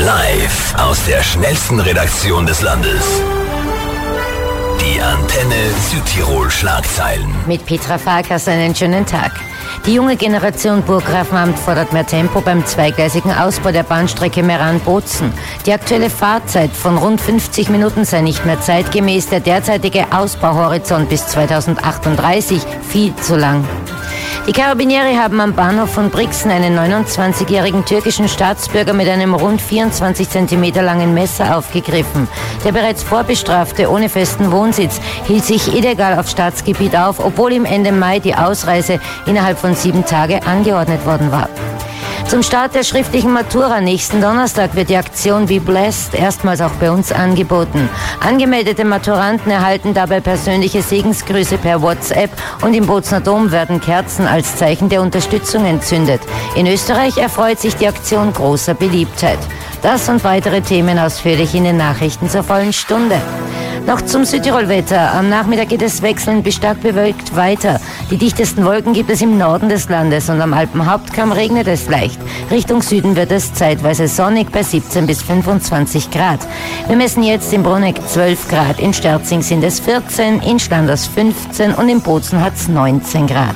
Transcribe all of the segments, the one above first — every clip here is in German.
Live aus der schnellsten Redaktion des Landes. Die Antenne Südtirol Schlagzeilen. Mit Petra Farkas einen schönen Tag. Die junge Generation Burggrafenamt fordert mehr Tempo beim zweigleisigen Ausbau der Bahnstrecke Meran-Bozen. Die aktuelle Fahrzeit von rund 50 Minuten sei nicht mehr zeitgemäß. Der derzeitige Ausbauhorizont bis 2038 viel zu lang. Die Karabinieri haben am Bahnhof von Brixen einen 29-jährigen türkischen Staatsbürger mit einem rund 24 cm langen Messer aufgegriffen. Der bereits Vorbestrafte ohne festen Wohnsitz hielt sich illegal auf Staatsgebiet auf, obwohl ihm Ende Mai die Ausreise innerhalb von 7 Tagen angeordnet worden war. Zum Start der schriftlichen Matura nächsten Donnerstag wird die Aktion Be Blessed erstmals auch bei uns angeboten. Angemeldete Maturanten erhalten dabei persönliche Segensgrüße per WhatsApp und im Bozener Dom werden Kerzen als Zeichen der Unterstützung entzündet. In Österreich erfreut sich die Aktion großer Beliebtheit. Das und weitere Themen ausführlich in den Nachrichten zur vollen Stunde. Noch zum Südtirol-Wetter. Am Nachmittag geht es wechselnd bis stark bewölkt weiter. Die dichtesten Wolken gibt es im Norden des Landes und am Alpenhauptkamm regnet es leicht. Richtung Süden wird es zeitweise sonnig bei 17 bis 25 Grad. Wir messen jetzt in Bruneck 12 Grad, in Sterzing sind es 14, in Schlanders 15 und in Bozen hat es 19 Grad.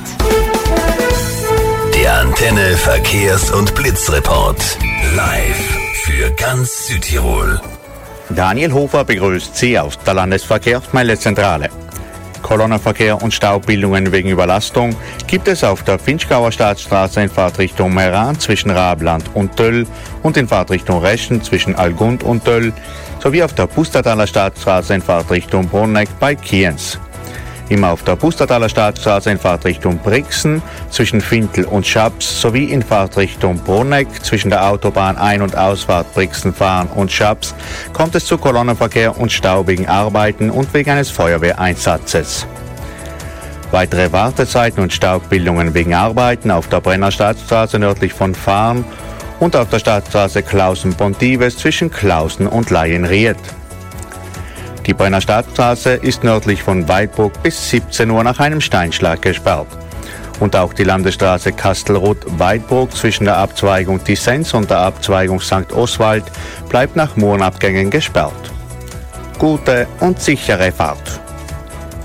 Der Antenne Verkehrs- und Blitzreport. Live für ganz Südtirol. Daniel Hofer begrüßt Sie aus der Landesverkehrsmeldezentrale. Kolonnenverkehr und Staubbildungen wegen Überlastung gibt es auf der Finchgauer Staatsstraße in Fahrtrichtung Meran zwischen Rabland und Töll und in Fahrtrichtung Reschen zwischen Algund und Töll sowie auf der Pustertaler Staatsstraße in Fahrtrichtung Bruneck bei Kienz. Immer auf der Pustertaler Staatsstraße in Fahrtrichtung Brixen zwischen Fintel und Schaps sowie in Fahrtrichtung Bruneck zwischen der Autobahn Ein- und Ausfahrt Brixen-Fahren und Schaps kommt es zu Kolonnenverkehr und Stau wegen Arbeiten und wegen eines Feuerwehreinsatzes. Weitere Wartezeiten und Staubbildungen wegen Arbeiten auf der Brenner Staatsstraße nördlich von Fahren und auf der Staatsstraße Klausen-Pontives zwischen Klausen und Laienried. Die Brenner Staatsstraße ist nördlich von Weidbruck bis 17 Uhr nach einem Steinschlag gesperrt. Und auch die Landesstraße Kastelruth-Weidbruck zwischen der Abzweigung Dissens und der Abzweigung St. Oswald bleibt nach Murenabgängen gesperrt. Gute und sichere Fahrt.